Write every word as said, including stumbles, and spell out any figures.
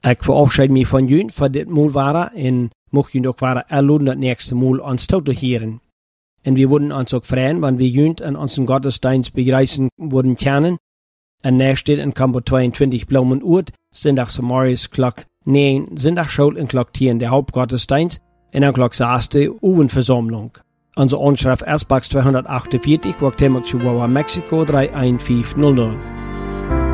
Ik verabschied me van jullie voor dit moel waren en mocht jullie ook waren erloden het nächste moel ons toe te heren. En we würden ons ook freuen, wenn wir jullie an unseren Gottesdienst begreifen würden kennen. En nächst steht in Kampo tweeëntwintig Bloemen Uurt, zondags morgens klok negen, zondag school en klok tien de Hauptgottesdienst en dan klok zes de Oevenversammlung. Onze Anschrift Ersbachs tweehonderdachtensveertig, Wachtema, Chihuahua, Mexico drei eins fünf null null.